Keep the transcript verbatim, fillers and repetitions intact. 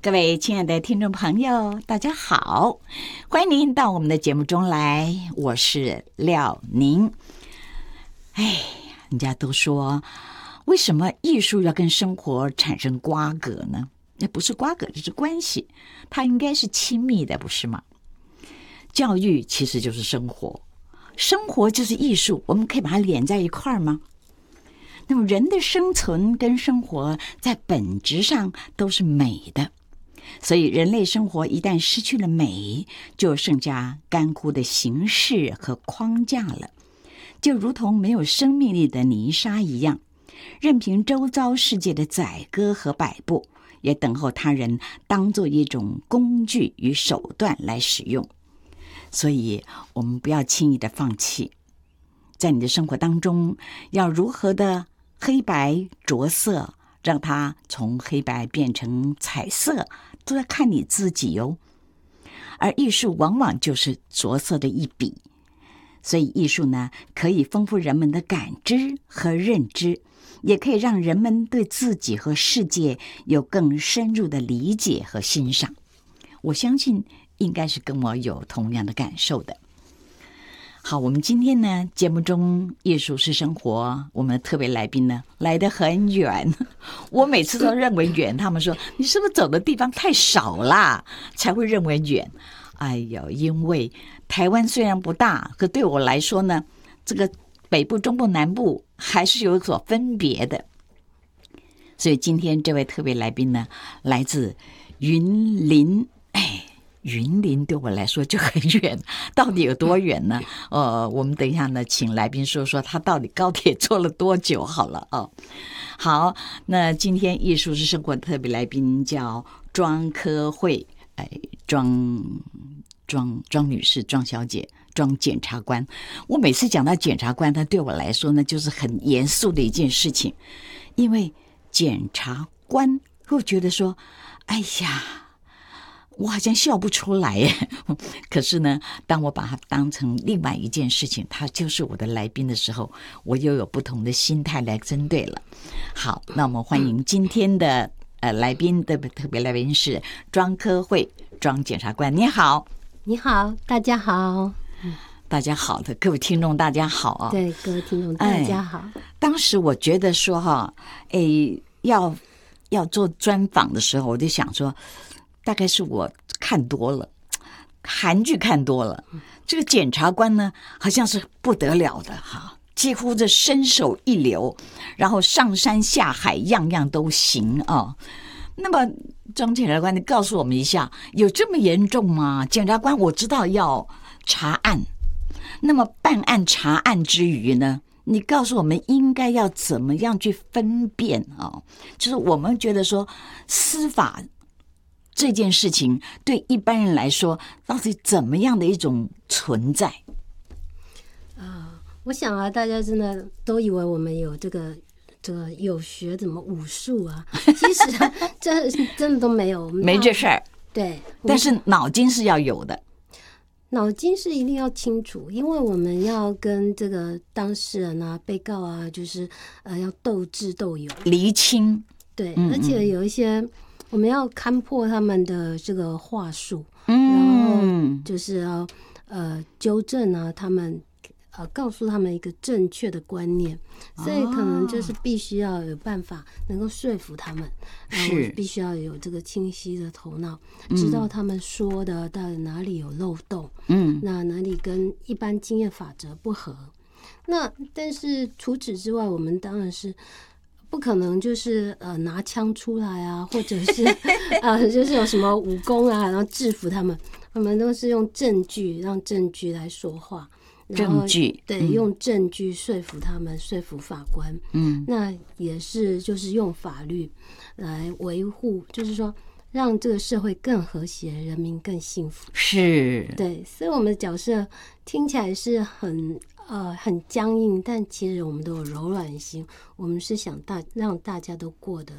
各位亲爱的听众朋友，大家好，欢迎您到我们的节目中来，我是廖宁。哎，人家都说，为什么艺术要跟生活产生瓜葛呢？那不是瓜葛，就是关系，它应该是亲密的，不是吗？教育其实就是生活，生活就是艺术，我们可以把它连在一块儿吗？那么人的生存跟生活在本质上都是美的，所以人类生活一旦失去了美，就剩下干枯的形式和框架了，就如同没有生命力的泥沙一样，任凭周遭世界的宰割和摆布，也等候他人当作一种工具与手段来使用。所以我们不要轻易的放弃，在你的生活当中要如何的黑白着色，让它从黑白变成彩色，都在看你自己哦。而艺术往往就是着色的一笔，所以艺术呢，可以丰富人们的感知和认知，也可以让人们对自己和世界有更深入的理解和欣赏。我相信应该是跟我有同样的感受的。好，我们今天呢，节目中艺术是生活，我们的特别来宾呢来得很远，我每次都认为远，他们说你是不是走的地方太少啦，才会认为远。哎呦，因为台湾虽然不大，可对我来说呢，这个北部、中部、南部还是有所分别的。所以今天这位特别来宾呢，来自云林。哎，云林对我来说就很远，到底有多远呢？呃，我们等一下呢，请来宾说说他到底高铁坐了多久好了哦。好，那今天艺术是生活的特别来宾叫庄科慧，哎，庄庄庄女士，庄小姐，庄检察官。我每次讲到检察官，他对我来说呢，就是很严肃的一件事情，因为检察官会觉得说，哎呀，我好像笑不出来耶。可是呢，当我把它当成另外一件事情，他就是我的来宾的时候，我又有不同的心态来针对了。好，那我们欢迎今天的呃来宾的特别来宾是庄科慧，庄检察官。你好。 你好，大家好。 大家好的，各位听众大家好啊、哦！ 对，各位听众大家好。 哎、当时我觉得说哈，哎，要要做专访的时候，我就想说，大概是我看多了韩剧，看多了，这个检察官呢，好像是不得了的哈，几乎这身手一流，然后上山下海样样都行啊、哦。那么庄检察官，你告诉我们一下，有这么严重吗？检察官我知道要查案，那么办案查案之余呢，你告诉我们应该要怎么样去分辨啊、哦？就是我们觉得说司法这件事情对一般人来说到底怎么样的一种存在啊、呃？我想啊，大家真的都以为我们有这个这个有学怎么武术啊，其实、啊、这真的都没有， 没这事儿。 对， 但是脑筋是要有的。 脑筋是一定要清楚，因为我们要跟这个当事人啊、被告啊，就是呃要斗智斗勇， 厘清。 对， 嗯嗯， 而且有一些我们要看破他们的这个话术， 嗯， 然后就是要呃纠正啊他们。呃，告诉他们一个正确的观念，所以可能就是必须要有办法能够说服他们，然后必须要有这个清晰的头脑，知道他们说的到底哪里有漏洞，嗯，那哪里跟一般经验法则不合。那但是除此之外，我们当然是不可能就是呃拿枪出来啊，或者是呃就是有什么武功啊，然后制服他们，我们都是用证据，让证据来说话。 证据对、嗯，用证据说服他们，说服法官。嗯，那也是就是用法律来维护，就是说让这个社会更和谐，人民更幸福。 是， 对，所以我们的角色听起来是很呃很僵硬，但其实我们都有柔软心，我们是想大让大家都过得